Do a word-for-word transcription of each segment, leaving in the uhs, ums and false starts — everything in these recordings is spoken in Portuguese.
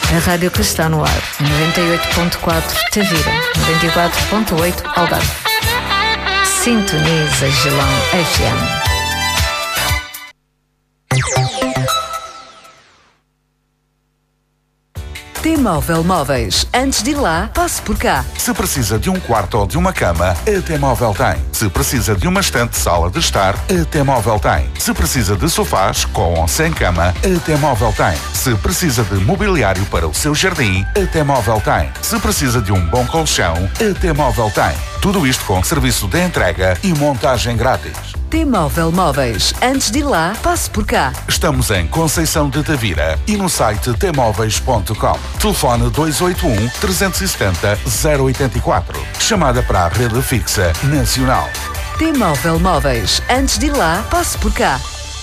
A rádio que está no ar. noventa e oito ponto quatro Tavira, noventa e quatro ponto oito Algarve. Sintoniza Gelão F M. T-Móvel Móveis. Antes de ir lá, passe por cá. Se precisa de um quarto ou de uma cama, a T-Móvel tem. Se precisa de uma estante sala de estar, a T-Móvel tem. Se precisa de sofás, com ou sem cama, a T-Móvel tem. Se precisa de mobiliário para o seu jardim, a T-Móvel tem. Se precisa de um bom colchão, a T-Móvel tem. Tudo isto com serviço de entrega e montagem grátis. T-Móvel Móveis. Antes de ir lá, passe por cá. Estamos em Conceição de Tavira e no site t móveis ponto com. Telefone dois oito um, três sete zero, zero oito quatro. Chamada para a rede fixa nacional. T-Móvel Móveis. Antes de ir lá, passe por cá.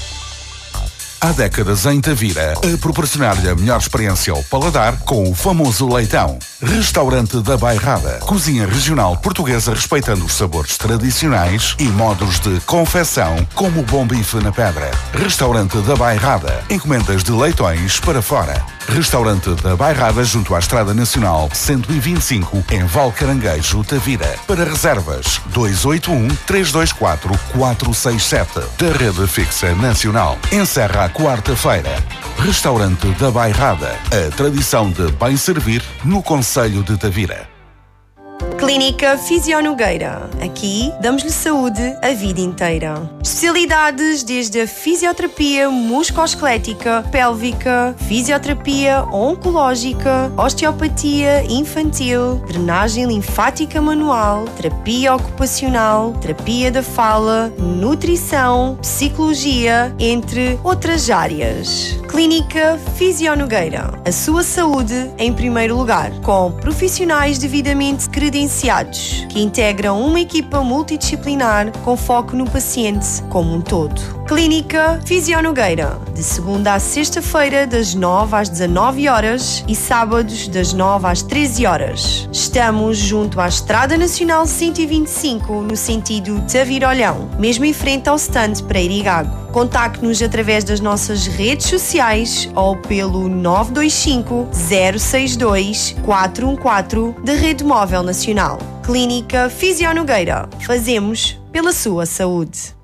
Há décadas em Tavira, a proporcionar-lhe a melhor experiência ao paladar com o famoso leitão. Restaurante da Bairrada. Cozinha regional portuguesa respeitando os sabores tradicionais e modos de confecção, como o bom bife na pedra. Restaurante da Bairrada. Encomendas de leitões para fora. Restaurante da Bairrada junto à Estrada Nacional cento e vinte e cinco em Valcaranguejo, Tavira. Para reservas dois oito um, três dois quatro, quatro seis sete da Rede Fixa Nacional. Encerra a quarta-feira. Restaurante da Bairrada. A tradição de bem servir no concelho de Tavira. Clínica Fisio Nogueira. Aqui damos-lhe saúde a vida inteira. Especialidades desde a fisioterapia musculoesquelética, pélvica, fisioterapia oncológica, osteopatia infantil, drenagem linfática manual, terapia ocupacional, terapia da fala, nutrição, psicologia, entre outras áreas. Clínica Fisio Nogueira. A sua saúde em primeiro lugar, com profissionais devidamente credenciados, que integram uma equipa multidisciplinar com foco no paciente como um todo. Clínica Fisio Nogueira, de segunda a sexta-feira das nove às dezanove horas e sábados das nove às treze horas. Estamos junto à Estrada Nacional cento e vinte e cinco, no sentido Tavira-Olhão, mesmo em frente ao stand para Irigago. Contacte-nos através das nossas redes sociais ou pelo nove dois cinco, zero seis dois, quatro um quatro da Rede Móvel Nacional. Clínica Fisio Nogueira. Fazemos pela sua saúde.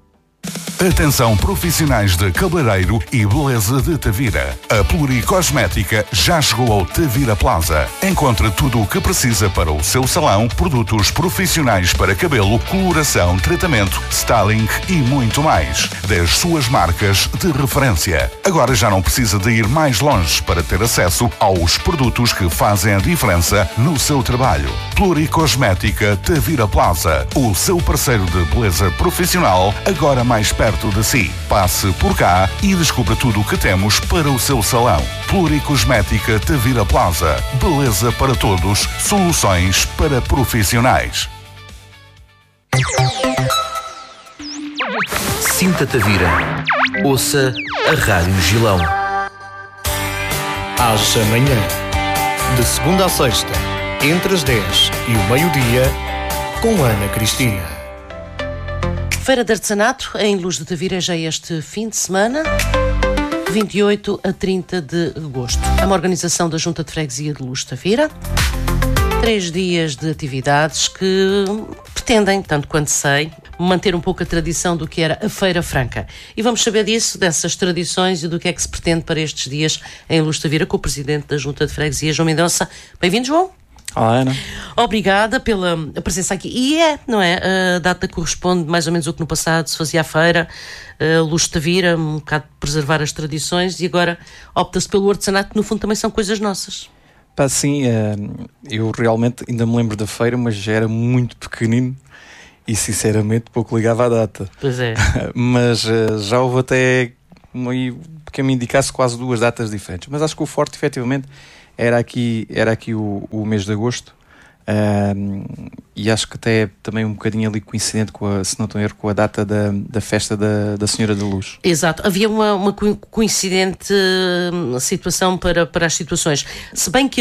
Atenção profissionais de cabeleireiro e beleza de Tavira. A Pluricosmética já chegou ao Tavira Plaza. Encontre tudo o que precisa para o seu salão, produtos profissionais para cabelo, coloração, tratamento, styling e muito mais. Das suas marcas de referência. Agora já não precisa de ir mais longe para ter acesso aos produtos que fazem a diferença no seu trabalho. Pluricosmética Tavira Plaza. O seu parceiro de beleza profissional, agora mais perto de si. Passe por cá e descubra tudo o que temos para o seu salão. Pluricosmética Tavira Plaza. Beleza para todos. Soluções para profissionais. Sinta Tavira. Ouça a Rádio Gilão. Às amanhã, de segunda a sexta, entre as dez e o meio-dia, com Ana Cristina. Feira de Artesanato em Luz de Tavira já este fim de semana, vinte e oito a trinta de agosto. É uma organização da Junta de Freguesia de Luz de Tavira. Três dias de atividades que pretendem, tanto quanto sei, manter um pouco a tradição do que era a Feira Franca. E vamos saber disso, dessas tradições e do que é que se pretende para estes dias em Luz de Tavira com o Presidente da Junta de Freguesia, João Mendonça. Bem-vindo, João. Olá, Ana. Obrigada pela presença aqui. E é, não é? A data corresponde mais ou menos ao que no passado se fazia a feira, a Luz de Tavira, um bocado de preservar as tradições, e agora opta-se pelo artesanato, que no fundo também são coisas nossas. Pá, sim, eu realmente ainda me lembro da feira, mas já era muito pequenino e sinceramente pouco ligava à data. Pois é. Mas já houve até que me indicasse quase duas datas diferentes. Mas acho que o forte, efetivamente, era aqui, era aqui o, o mês de agosto, um, e acho que até é também um bocadinho ali coincidente com a, se não estou a erro, com a data da, da festa da, da Senhora da Luz. Exato, havia uma, uma coincidente situação para, para as situações, se bem que